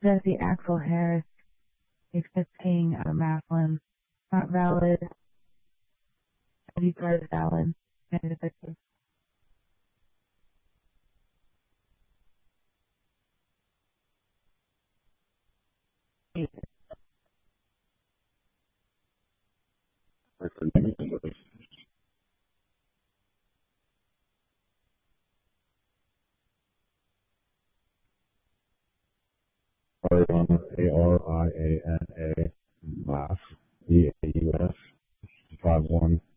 Jesse Axel Harris accepting Maslin. Not valid. ID card is valid. And effective. Ariana, Ariana, Baus, Baus, 5'1",